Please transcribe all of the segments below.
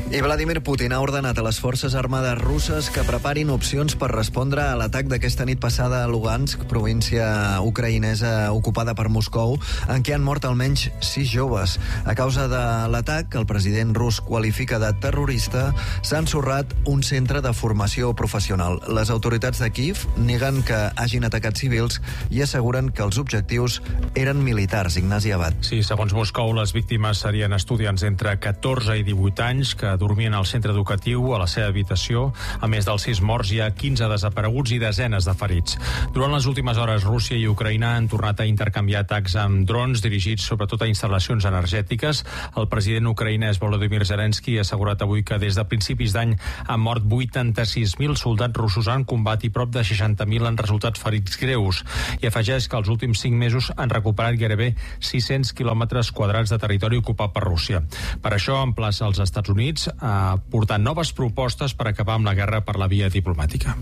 I Vladimir Putin ha ordenat a les forces armades russes que preparin opcions per respondre a l'atac d'aquesta nit passada a Lugansk, província ucraïnesa ocupada per Moscou, en què han mort almenys 6 joves. A causa de l'atac, que el president rus qualifica de terrorista, s'ha ensorrat un centre de formació professional. Les autoritats de Kíev neguen que hagin atacat civils i asseguren que els objectius eren militars. Ignasi Abad. Sí, segons Moscou, les víctimes serien estudiants entre 14 i 18 anys que dormien al centre educatiu a la seva habitació. A més dels 6 morts, hi ha 15 desapareguts i desenes de ferits. Durant les últimes hores, Rússia i Ucraïna han tornat a intercanviar atacs amb drons dirigits sobretot a instal·lacions energètiques. El president ucraïnès Volodymyr Zelensky ha assegurat avui que des de principis d'any han mort 86.000 soldats russos en combat i prop de 60.000 han resultat ferits greus. I afegeix que els últims 5 mesos han recuperat gairebé 600 quilòmetres quadrats de territori ocupat per Rússia. Per això emplaça als Estats Units a portar noves propostes per acabar amb la guerra per la via diplomàtica.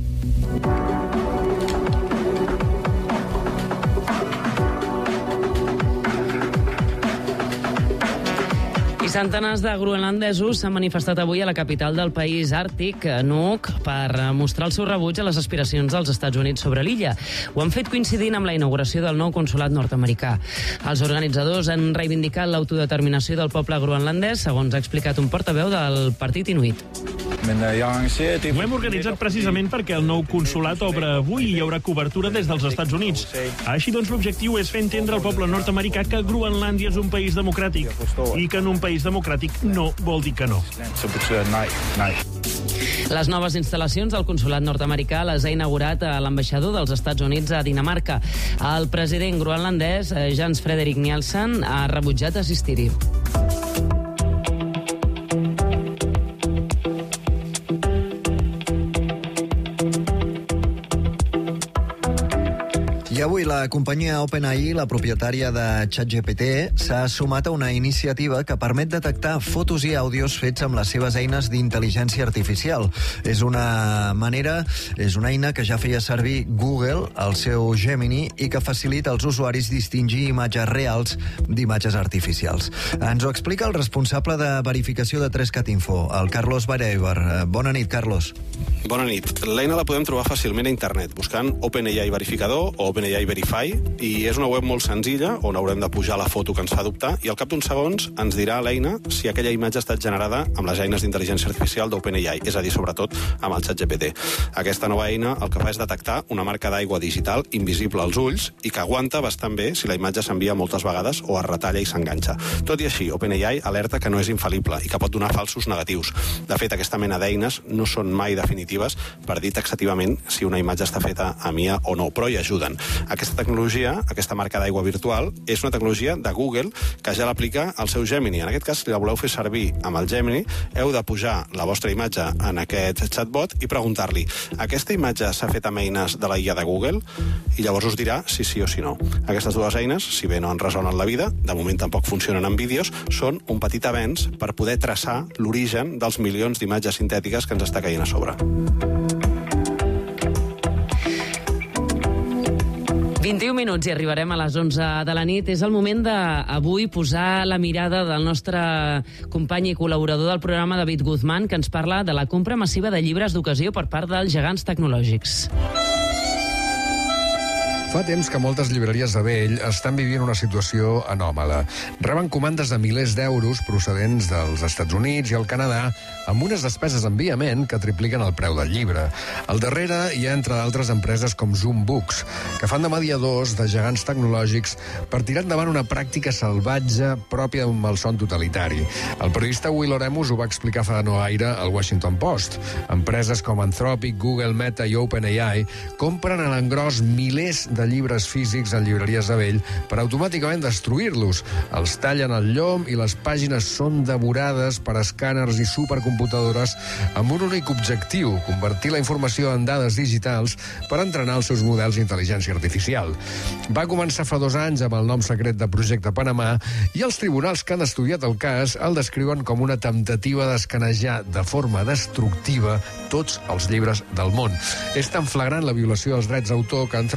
I centenars de groenlandesos s'han manifestat avui a la capital del país àrtic, Nuuk, per mostrar el seu rebuig a les aspiracions dels Estats Units sobre l'illa. Ho han fet coincidint amb la inauguració del nou consolat nord-americà. Els organitzadors han reivindicat l'autodeterminació del poble groenlandès, segons ha explicat un portaveu del partit inuit. Ho hem organitzat precisament perquè el nou consolat obre avui i hi haurà cobertura des dels Estats Units. Així doncs, l'objectiu és fer entendre al poble nord-americà que Groenlàndia és un país democràtic i que en un país democràtic no vol dir que no. Les noves instal·lacions del consolat nord-americà les ha inaugurat l'ambaixador dels Estats Units a Dinamarca. El president groenlandès, Jens Frederik Nielsen, ha rebutjat assistir-hi. I avui la companyia OpenAI, la propietària de ChatGPT, s'ha sumat a una iniciativa que permet detectar fotos i àudios fets amb les seves eines d'intel·ligència artificial. És una eina que ja feia servir Google, el seu Gemini, i que facilita als usuaris distingir imatges reals d'imatges artificials. Ens ho explica el responsable de verificació de 3cat Info, el Carlos Bareiber. Bona nit, Carlos. Bona nit. L'eina la podem trobar fàcilment a internet, buscant OpenAI Verificador o OpenAI Verify, i és una web molt senzilla on haurem de pujar la foto que ens fa dubtar i al cap d'uns segons ens dirà l'eina si aquella imatge ha estat generada amb les eines d'intel·ligència artificial d'OpenAI, és a dir, sobretot amb el ChatGPT. Aquesta nova eina el que fa és detectar una marca d'aigua digital invisible als ulls i que aguanta bastant bé si la imatge s'envia moltes vegades o es retalla i s'enganxa. Tot i així, OpenAI alerta que no és infal·lible i que pot donar falsos negatius. De fet, aquesta mena d'eines no són mai definitives per dir taxativament si una imatge està feta a MIA o no, però hi ajuden. Aquesta tecnologia, aquesta marca d'aigua virtual, és una tecnologia de Google que ja l'aplica al seu Gemini. En aquest cas, si la voleu fer servir amb el Gemini, heu de pujar la vostra imatge en aquest chatbot i preguntar-li: aquesta imatge s'ha fet amb eines de la IA de Google? I llavors us dirà si sí o si no. Aquestes dues eines, si bé no en resonen la vida, de moment tampoc funcionen en vídeos, són un petit avenç per poder traçar l'origen dels milions d'imatges sintètiques que ens està caient a sobre. 21 minuts i arribarem a les 11 de la nit. És el moment d'avui posar la mirada del nostre company i col·laborador del programa, David Guzmán, que ens parla de la compra massiva de llibres d'ocasió per part dels gegants tecnològics. Fa temps que moltes llibreries de vell estan vivint una situació anòmala. Reben comandes de milers d'euros procedents dels Estats Units i el Canadà amb unes despeses d'enviament que tripliquen el preu del llibre. Al darrere hi ha, entre d'altres, empreses com Zoom Books, que fan de mediadors de gegants tecnològics per tirar endavant una pràctica salvatge pròpia d'un malson totalitari. El periodista Will Oremus ho va explicar fa no gaire al Washington Post. Empreses com Anthropic, Google, Meta i OpenAI compren a l'engròs milers de llibres físics en llibreries de vell per automàticament destruir-los. Els tallen al llom i les pàgines són devorades per escàners i supercomputadores amb un únic objectiu: convertir la informació en dades digitals per entrenar els seus models d'intel·ligència artificial. Va començar fa 2 anys amb el nom secret de Projecte Panamà i els tribunals que han estudiat el cas el descriuen com una temptativa d'escanejar de forma destructiva tots els llibres del món. És tan flagrant la violació dels drets d'autor que Anthropic, per exemple,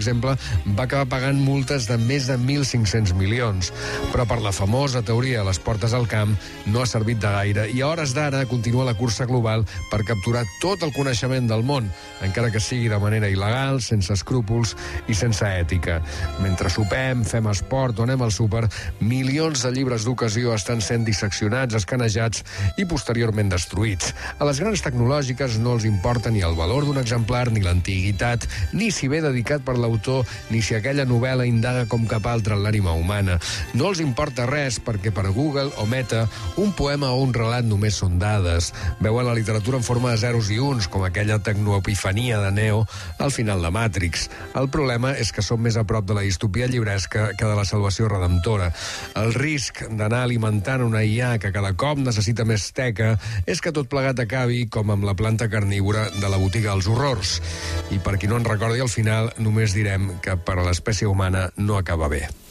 exemple, va acabar pagant multes de més de 1.500 milions. Però per la famosa teoria de les portes al camp no ha servit de gaire i a hores d'ara continua la cursa global per capturar tot el coneixement del món, encara que sigui de manera il·legal, sense escrúpols i sense ètica. Mentre sopem, fem esport o anem al súper, milions de llibres d'ocasió estan sent disseccionats, escanejats i posteriorment destruïts. A les grans tecnològiques no els importa ni el valor d'un exemplar, ni l'antiguitat, ni si ve dedicat per l'autor, ni si aquella novel·la indaga com cap altra en l'ànima humana. No els importa res perquè per Google o Meta un poema o un relat només són dades. Veuen la literatura en forma de zeros i uns, com aquella tecnoepifania de Neo al final de Matrix. El problema és que som més a prop de la distopia llibresca que de la salvació redemptora. El risc d'anar alimentant una IA que cada cop necessita més teca és que tot plegat acabi com amb la planta carnívora de la botiga dels horrors. I per qui no en recordi, al final només direm que per a l'espècie humana no acaba bé.